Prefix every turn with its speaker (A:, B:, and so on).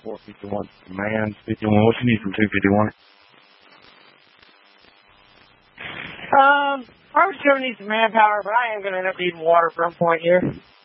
A: 451. Man, 51. What you need from 251?
B: Probably still need some manpower, but I am going to end up needing water from point here.